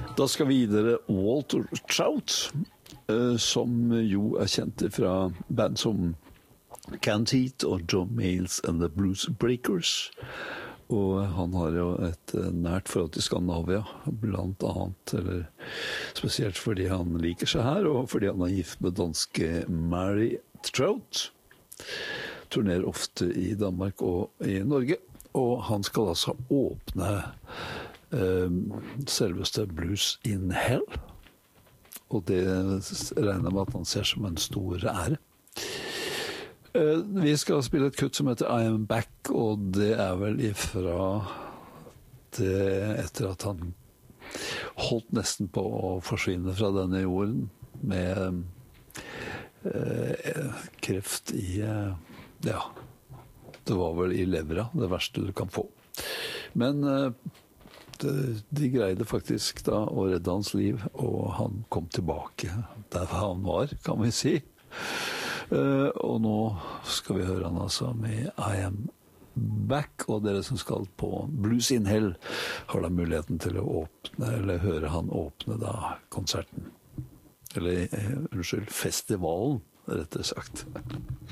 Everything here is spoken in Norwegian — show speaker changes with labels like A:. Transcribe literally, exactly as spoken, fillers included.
A: Da skal vi videre Walter Trout, som jo er kjent fra band som Canned Heat og John Mayles and the Blues Breakers. Og han har jo et nært forhold til Skandinavia, blant annet, eller spesielt fordi han liker seg her, og fordi han er gift med danske Mary Trout. Turnerer ofte i Danmark og i Norge, og han skal altså åpne eh, selveste Blues in Hell. Og det regner med at han ser som en stor ære. Uh, vi skal spille et kutt som heter I Am Back, og det er vel ifra det etter at han holdt nesten på å forsvinne fra denne jorden med uh, kreft i uh, ja, det var vel i levera, det verste du kan få. Men uh, det, de greide faktisk da å redde hans liv, og han kom tilbake der han var, kan vi si. Uh, og nå skal vi høre han altså med I Am Back, og dere som skal på Blues in Hell har da muligheten til å åpne, eller høre han åpne da konserten. Eller, uh, unnskyld, festivalen, rettere sagt.